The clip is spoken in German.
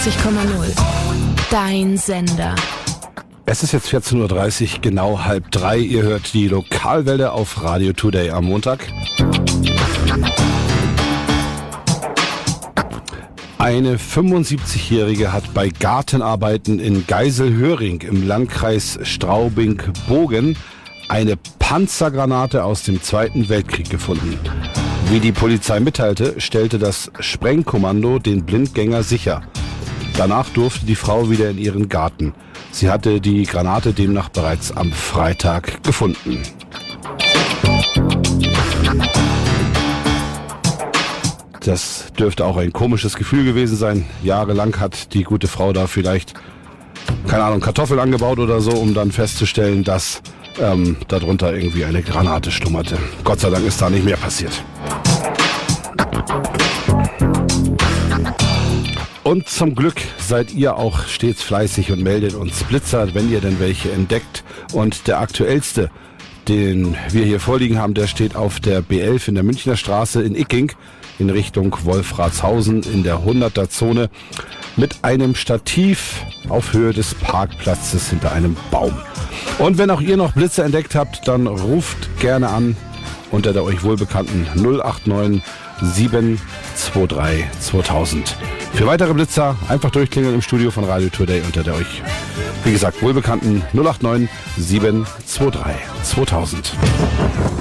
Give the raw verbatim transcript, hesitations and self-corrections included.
neunundachtzig Komma null. Dein Sender. Es ist jetzt vierzehn Uhr dreißig, genau halb drei. Ihr hört die Lokalwelle auf Radio Today am Montag. Eine fünfundsiebzigjährige hat bei Gartenarbeiten in Geiselhöring im Landkreis Straubing-Bogen eine Panzergranate aus dem Zweiten Weltkrieg gefunden. Wie die Polizei mitteilte, stellte das Sprengkommando den Blindgänger sicher. Danach durfte die Frau wieder in ihren Garten. Sie hatte die Granate demnach bereits am Freitag gefunden. Das dürfte auch ein komisches Gefühl gewesen sein. Jahrelang hat die gute Frau da vielleicht, keine Ahnung, Kartoffeln angebaut oder so, um dann festzustellen, dass ähm, darunter irgendwie eine Granate schlummerte. Gott sei Dank ist da nicht mehr passiert. Und zum Glück seid ihr auch stets fleißig und meldet uns Blitzer, wenn ihr denn welche entdeckt. Und der aktuellste, den wir hier vorliegen haben, der steht auf der B elf in der Münchner Straße in Icking in Richtung Wolfratshausen in der hunderter Zone mit einem Stativ auf Höhe des Parkplatzes hinter einem Baum. Und wenn auch ihr noch Blitze entdeckt habt, dann ruft gerne an unter der euch wohlbekannten null acht neun sieben zwei drei zweitausend. Für weitere Blitzer einfach durchklingeln im Studio von Radio Today unter der euch, wie gesagt, wohlbekannten null acht neun sieben zwei drei zweitausend.